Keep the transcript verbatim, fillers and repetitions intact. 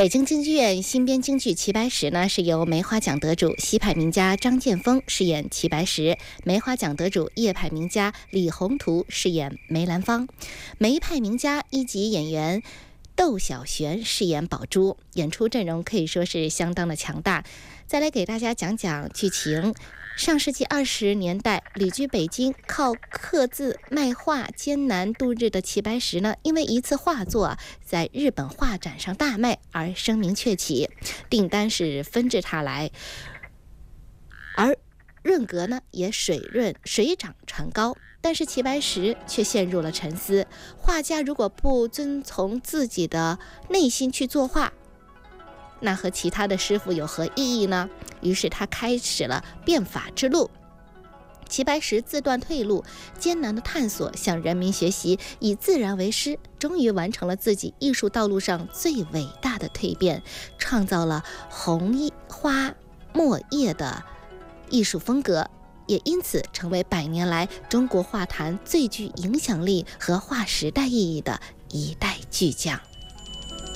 北京京剧院新编京剧《齐白石》呢，是由梅花奖得主西派名家张建峰饰演齐白石，梅花奖得主叶派名家李宏图饰演梅兰芳，梅派名家一级演员窦小璇饰演宝珠，演出阵容可以说是相当的强大。再来给大家讲讲剧情。上世纪二十年代，旅居北京，靠刻字卖画艰难度日的齐白石呢，因为一次画作在日本画展上大卖而声名鹊起，订单是纷至沓来，而润格呢也水润水涨船高。但是齐白石却陷入了沉思，画家如果不遵从自己的内心去作画，那和其他的师傅有何意义呢？于是他开始了变法之路。齐白石自断退路，艰难的探索，向人民学习，以自然为师，终于完成了自己艺术道路上最伟大的蜕变，创造了红花墨叶的艺术风格，也因此成为百年来中国画坛最具影响力和划时代意义的一代巨匠。